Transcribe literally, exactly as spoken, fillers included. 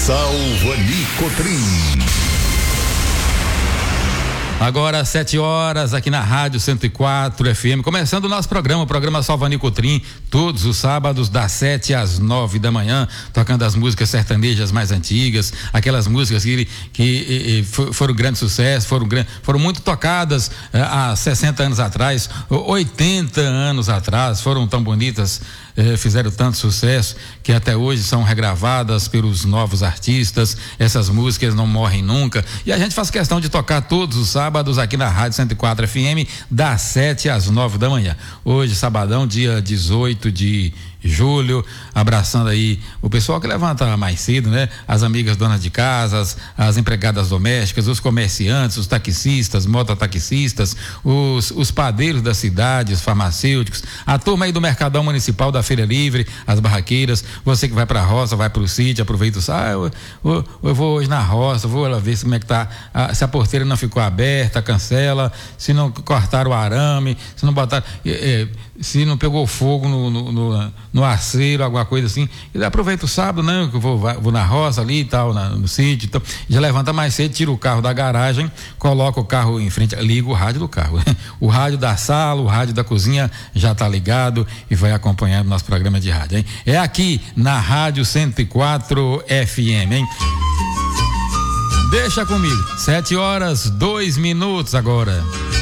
Salva Nicotrim. Agora, sete horas, aqui na Rádio cento e quatro F M, começando o nosso programa, o programa Salva Nicotrim, todos os sábados, das sete às nove da manhã, tocando as músicas sertanejas mais antigas, aquelas músicas que, que, que foram grande sucesso, foram, foram muito tocadas eh, há sessenta anos atrás, oitenta anos atrás, foram tão bonitas, eh, fizeram tanto sucesso, que até hoje são regravadas pelos novos artistas. Essas músicas não morrem nunca, e a gente faz questão de tocar todos os sábados aqui na Rádio cento e quatro F M, das sete às nove da manhã. Hoje, sabadão, dia dezoito de julho, abraçando aí o pessoal que levanta mais cedo, né? As amigas donas de casas, as empregadas domésticas, os comerciantes, os taxistas, mototaxistas, os, os padeiros da cidade, os farmacêuticos, a turma aí do Mercadão Municipal, da Feira Livre, as barraqueiras, você que vai pra roça, vai pro sítio, aproveita o ah, eu, eu, eu vou hoje na roça, vou lá ver como é que tá, ah, se a porteira não ficou aberta, cancela, se não cortaram o arame, se não botaram, eh, eh, se não pegou fogo no, no, no, no aceiro, alguma coisa assim, e aproveita o sábado, né? Que eu vou, vou na roça ali e tal, na, no sítio, então, já levanta mais cedo, tira o carro da garagem, coloca o carro em frente, liga o rádio do carro, o rádio da sala, o rádio da cozinha já tá ligado e vai acompanhando nosso programa de rádio, hein? É aqui na Rádio cento e quatro F M, hein? Deixa comigo, sete horas, dois minutos agora.